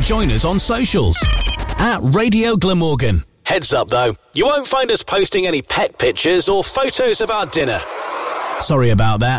join us on socials at Radio Glamorgan. Heads up though, you won't find us posting any pet pictures or photos of our dinner. Sorry about that.